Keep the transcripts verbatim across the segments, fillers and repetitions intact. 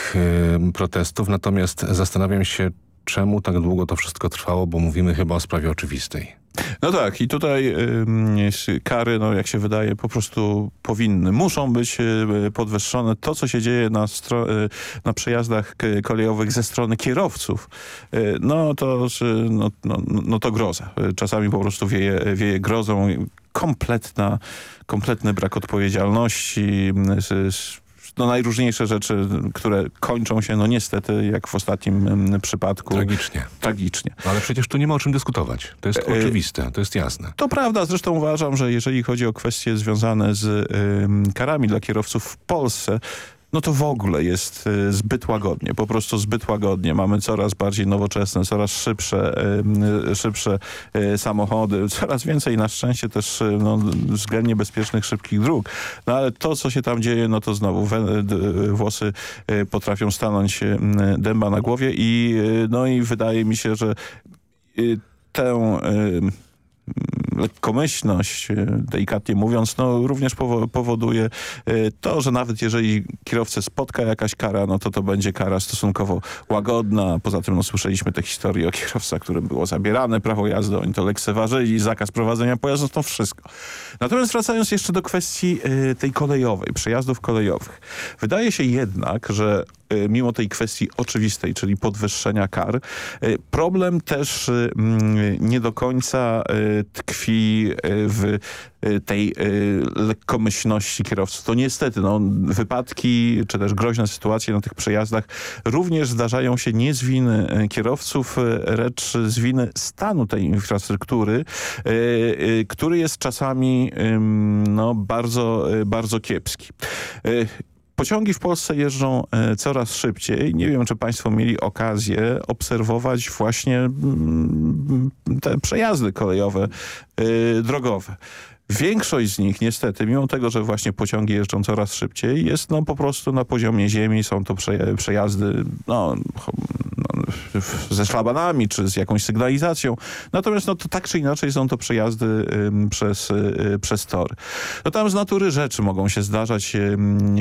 tych y, protestów, natomiast zastanawiam się, czemu tak długo to wszystko trwało, bo mówimy chyba o sprawie oczywistej. No tak, i tutaj y, kary, no jak się wydaje, po prostu powinny, muszą być y, podwyższone. To, co się dzieje na, stro, y, na przejazdach kolejowych ze strony kierowców, y, no, to, y, no, no, no to groza. Czasami po prostu wieje, wieje grozą. Kompletna, kompletny brak odpowiedzialności, y, no najróżniejsze rzeczy, które kończą się, no niestety, jak w ostatnim m, przypadku. Tragicznie. Tragicznie. Ale przecież tu nie ma o czym dyskutować. To jest e, oczywiste, to jest jasne. To prawda, zresztą uważam, że jeżeli chodzi o kwestie związane z y, karami dla kierowców w Polsce, no to w ogóle jest y, zbyt łagodnie, po prostu zbyt łagodnie. Mamy coraz bardziej nowoczesne, coraz szybsze, y, szybsze y, samochody, coraz więcej na szczęście też y, no, względnie bezpiecznych, szybkich dróg. No ale to, co się tam dzieje, no to znowu we, d, włosy y, potrafią stanąć y, dęba na głowie i, y, no i wydaje mi się, że y, tę... Y, lekkomyślność, delikatnie mówiąc, no również powo powoduje to, że nawet jeżeli kierowcę spotka jakaś kara, no to to będzie kara stosunkowo łagodna. Poza tym no, słyszeliśmy te historie o kierowcach, którym było zabierane prawo jazdy, oni to lekceważyli, zakaz prowadzenia pojazdu, to wszystko. Natomiast wracając jeszcze do kwestii y, tej kolejowej, przejazdów kolejowych. Wydaje się jednak, że y, mimo tej kwestii oczywistej, czyli podwyższenia kar, y, problem też y, y, nie do końca y, tkwi w tej lekkomyślności kierowców. To niestety, no, wypadki czy też groźne sytuacje na tych przejazdach również zdarzają się nie z winy kierowców, lecz z winy stanu tej infrastruktury, który jest czasami no, bardzo, bardzo kiepski. Pociągi w Polsce jeżdżą e, coraz szybciej. Nie wiem, czy państwo mieli okazję obserwować właśnie mm, te przejazdy kolejowe, e, drogowe. Większość z nich niestety, mimo tego, że właśnie pociągi jeżdżą coraz szybciej, jest no po prostu na poziomie ziemi. Są to prze, przejazdy no, no, ze szlabanami czy z jakąś sygnalizacją. Natomiast no, to tak czy inaczej są to przejazdy y, przez, y, przez tory. No, tam z natury rzeczy mogą się zdarzać y,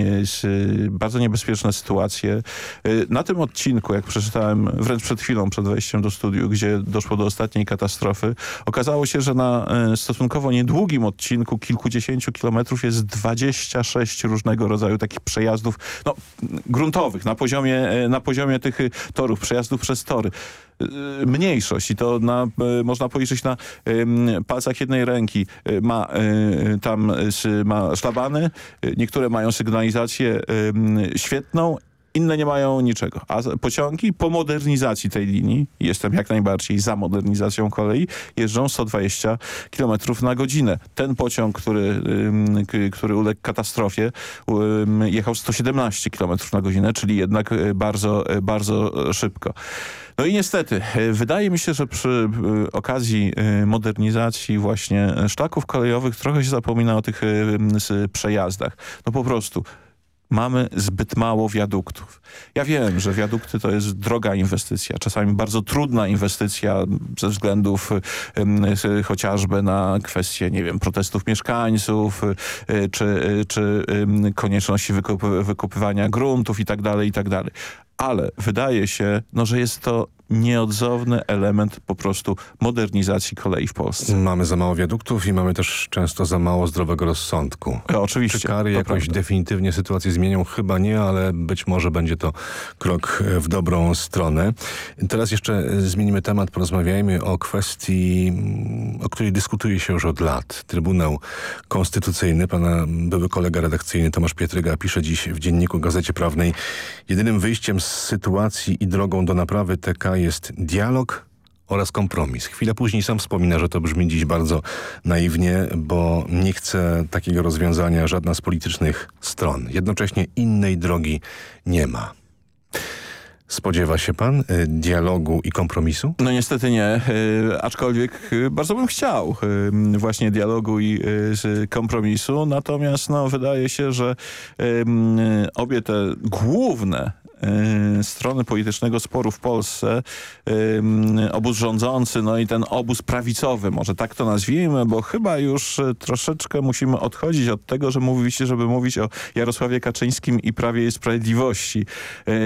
y, bardzo niebezpieczne sytuacje. Y, na tym odcinku, jak przeczytałem wręcz przed chwilą, przed wejściem do studiu, gdzie doszło do ostatniej katastrofy, okazało się, że na y, stosunkowo niedługim odcinku odcinku kilkudziesięciu kilometrów jest dwadzieścia sześć różnego rodzaju takich przejazdów no, gruntowych na poziomie, na poziomie tych torów, przejazdów przez tory. Mniejszość i to na, można policzyć na y, palcach jednej ręki. Ma y, tam y, ma szlabany, niektóre mają sygnalizację y, świetną, inne nie mają niczego. A pociągi po modernizacji tej linii, jestem jak najbardziej za modernizacją kolei, jeżdżą sto dwadzieścia kilometrów na godzinę. Ten pociąg, który, który uległ katastrofie, jechał sto siedemnaście kilometrów na godzinę, czyli jednak bardzo, bardzo szybko. No i niestety, wydaje mi się, że przy okazji modernizacji właśnie szlaków kolejowych trochę się zapomina o tych przejazdach. No po prostu mamy zbyt mało wiaduktów. Ja wiem, że wiadukty to jest droga inwestycja, czasami bardzo trudna inwestycja ze względów y, chociażby na kwestie, nie wiem, protestów mieszkańców, y, czy, y, czy y, konieczności wykup wykupywania gruntów i tak dalej, i tak dalej. Ale wydaje się, no, że jest to nieodzowny element po prostu modernizacji kolei w Polsce. Mamy za mało wiaduktów i mamy też często za mało zdrowego rozsądku. E, oczywiście. Czy kary jakoś prawda. definitywnie sytuację zmienią? Chyba nie, ale być może będzie to krok w dobrą stronę. Teraz jeszcze zmienimy temat, porozmawiajmy o kwestii, o której dyskutuje się już od lat. Trybunał Konstytucyjny, pana były kolega redakcyjny Tomasz Pietryga pisze dziś w Dzienniku Gazecie Prawnej: jedynym wyjściem z sytuacji i drogą do naprawy T K jest dialog oraz kompromis. Chwilę później sam wspomina, że to brzmi dziś bardzo naiwnie, bo nie chce takiego rozwiązania żadna z politycznych stron. Jednocześnie innej drogi nie ma. Spodziewa się pan y, dialogu i kompromisu? No niestety nie, y, aczkolwiek y, bardzo bym chciał y, właśnie dialogu i y, kompromisu, natomiast no, wydaje się, że y, y, obie te główne y, strony politycznego sporu w Polsce, y, obóz rządzący, no i ten obóz prawicowy, może tak to nazwijmy, bo chyba już y, troszeczkę musimy odchodzić od tego, że mówi się, żeby mówić o Jarosławie Kaczyńskim i Prawie i Sprawiedliwości. Y,